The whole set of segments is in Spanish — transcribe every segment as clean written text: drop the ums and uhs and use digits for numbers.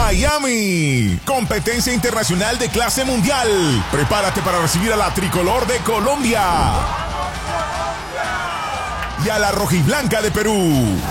Miami, competencia internacional de clase mundial. Prepárate para recibir a la tricolor de Colombia y a la rojiblanca de Perú.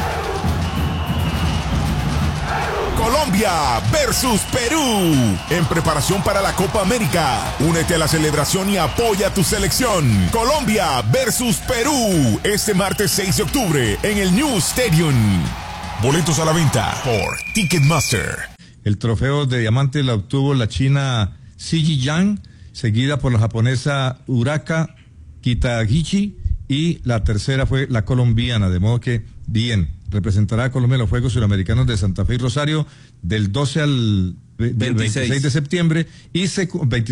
Colombia versus Perú, en preparación para la Copa América. Únete a la celebración y apoya a tu selección. Colombia versus Perú, este martes 6 de octubre en el New Stadium. Boletos a la venta por Ticketmaster. El trofeo de diamante la obtuvo la china Shi Yang, seguida por la japonesa Uraka Kitagichi, y la tercera fue la colombiana, de modo que bien, representará a Colombia en los Juegos Suramericanos de Santa Fe y Rosario del 12 al 26 de septiembre y se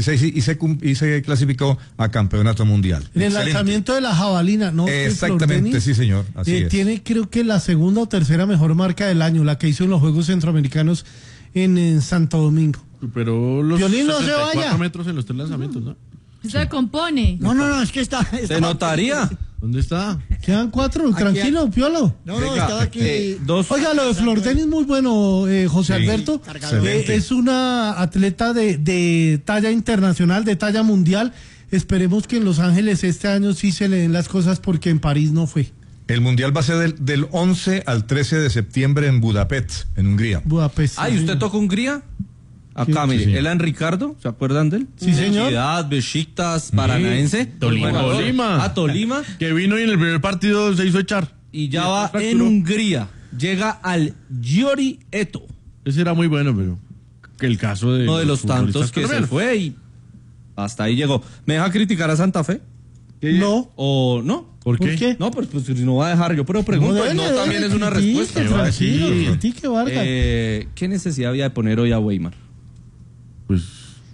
clasificó a campeonato mundial. En el lanzamiento de la jabalina, ¿no? Exactamente, sí señor, así es. Tiene creo que la segunda o tercera mejor marca del año, la que hizo en los Juegos Centroamericanos en Santo Domingo. Pero los Piolín, no se 64 vaya. metros en los 3 lanzamientos, ¿no? Se compone. No, es que está ¿Se notaría? ¿Dónde está? Quedan 4, tranquilo, Piolo. No, estaba aquí. Oiga, lo de Flor Denis muy bueno, José Sí, Alberto. excelente. Es una atleta de talla internacional, de talla mundial. Esperemos que en Los Ángeles este año sí se le den las cosas porque en París no fue. El mundial va a ser del 11 al 13 de septiembre en Budapest, en Hungría. Budapest. ¿Y usted tocó Hungría? Acá, mire, sí. Elan Ricardo, ¿se acuerdan de él? Sí, señor. Ciudad, Besiktas, Paranaense. Tolima. Tolima. Que vino y en el primer partido se hizo echar. Y ya va en Hungría. Llega al Giori Eto. Ese era muy bueno, pero que el caso de Uno de los tantos futbolistas que se colombianos. fue y hasta ahí llegó. ¿Me deja criticar a Santa Fe? No. ¿O no? ¿Por qué? No, pues si no va a dejar yo, pero pregunto, dele, también es una critique, respuesta. tranquilo, Sí. critique, Vargas. ¿Qué necesidad había de poner hoy a Weimar? Pues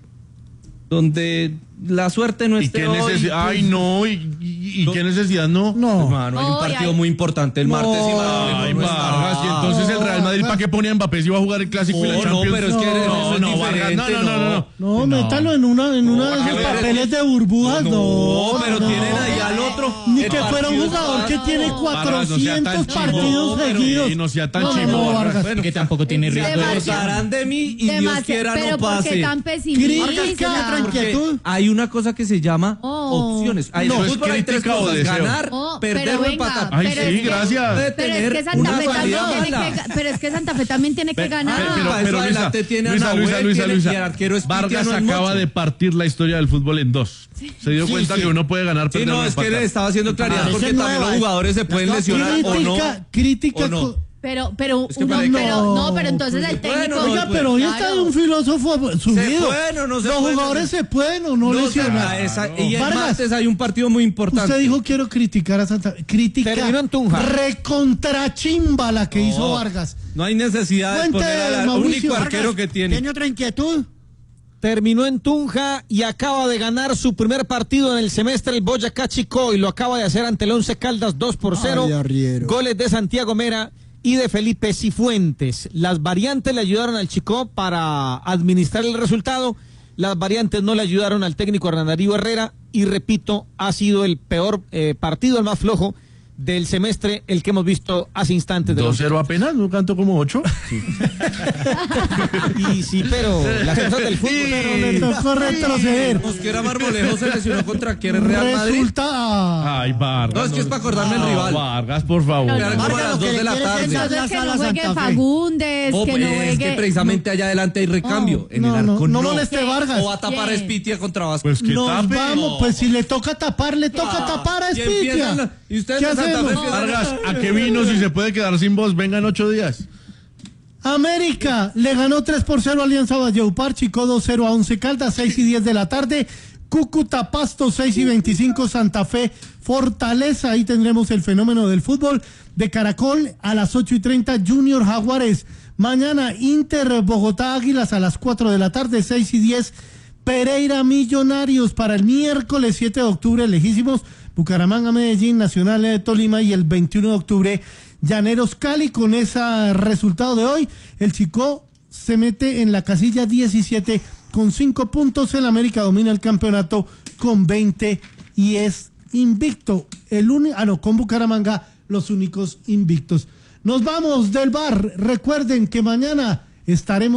Donde la suerte no ¿y esté qué hoy, necesidad? pues, Ay, no, ¿y qué necesidad no? No. hermano, hay un partido muy importante el martes y Ay, no Vargas, y está. entonces el Real Madrid, ¿para qué ponía a Mbappé si iba a jugar el Clásico y la No, Champions? pero es que eso es no, Vargas, diferente, no. No, métalo en una de ¿para esos qué papeles de burbujas, no. pero tienen ahí al otro. Ni el que fuera un partido jugador que pasado. tiene Vargas, no sea tan 400 chimbo. partidos pero- seguidos. Y no sea tan No, chimbo, no, Vargas. Vargas. Bueno, Que tampoco tiene riesgo de se lesión. harán de mí y Dios quiera pero no ¿por qué pase. tan pesimista? Porque hay una cosa que se llama opciones. En el ¿Eso es fútbol hay tres crítica o cosas: deseo? ganar, perder pero o venga, empatar. Ay, pero sí, es que- gracias. Puede Pero tener es que Santa una Fe salida también tiene mala. que, pero es que Santa Fe también tiene que ganar. Eso adelante tiene a Nahuel, tiene- y el arquero es Vargas Cristiano en acaba Mocho. de partir la historia del fútbol en dos. Se dio cuenta que uno puede ganar, Sí, perder no, o es que empatar. le estaba haciendo claridad Parece porque también nueva, los jugadores se pueden lesionar o no. Crítica. ¿O no? Pero Es que parece que- pero entonces el Bueno, técnico. Oiga, pero hoy está de un filósofo subido. pueden o no se Los pueden. jugadores se pueden o no lesionar. Y el Vargas, martes hay un partido muy importante. usted dijo quiero criticar a Santa Fe. Crítica Terminó en Tunja. recontrachimba la que hizo Vargas. No hay necesidad de Cuente, poner al Mauricio. único arquero que tiene. ¿Tiene otra inquietud? Terminó en Tunja y acaba de ganar su primer partido en el semestre el Boyacá Chicó y lo acaba de hacer ante el Once Caldas 2-0. Ay, arriero. Goles de Santiago Mera y de Felipe Cifuentes. Las variantes le ayudaron al Chicó para administrar el resultado. Las variantes no le ayudaron al técnico Hernán Darío Herrera y repito, ha sido el peor partido, el más flojo del semestre, el que hemos visto hace instantes. 2-0 apenas, no canto como 8. Y sí, pero las cosas del fútbol. Pero le tocó retroceder. Mosquera Marmolejo se lesionó contra quién, Real Madrid. Resulta. Ay, Vargas. No, es que es para acordarme el rival. Vargas, por favor. Eran como a las 2 de la tarde. Entonces que no juegue Fagundes, Oh, que pues, no juegue. es que precisamente allá adelante hay recambio. En el arco no moleste Vargas. O va a tapar a ¿Quién? Spitia contra Vasco. Pues que Nos tape. vamos, pues si le toca tapar, le toca tapar a Y empiezan Espitia. la- y ustedes ¿Qué de Santa Fe hacemos? empiezan Vargas, ¿a qué vino si se puede quedar sin voz? Vengan 8 días. América le ganó 3-0 a Alianza Valledupar, Chico 2-0 a Once Caldas, 6:10 de la tarde. Cúcuta Pasto, 6:25, Santa Fe Fortaleza. Ahí tendremos el fenómeno del fútbol de Caracol a las 8:30, Junior Jaguares. Mañana Inter Bogotá Águilas a las 4 de la tarde, 6:10. Pereira Millonarios para el miércoles 7 de octubre, lejísimos, Bucaramanga Medellín, Nacional de Tolima, y el 21 de octubre Llaneros Cali. Con ese resultado de hoy, el Chicó se mete en la casilla 17 con 5 puntos. El América domina el campeonato con 20 y es invicto. Con Bucaramanga los únicos invictos. Nos vamos del bar. Recuerden que mañana estaremos